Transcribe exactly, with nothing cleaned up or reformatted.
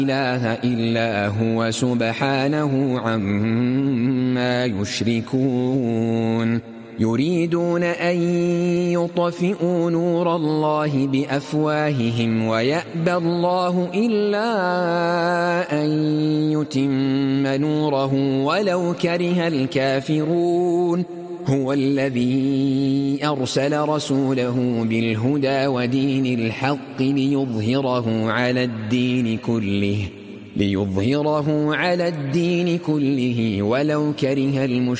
إله إلا هو سبحانه عما يشركون يريدون أن يطفئوا نور الله بأفواههم ويأبى الله إلا أن يتم نوره ولو كره الكافرون هو الذي أرسل رسوله بالهدى ودين الحق ليظهره على الدين كله ليظهره على الدين كله ولو كره المشركون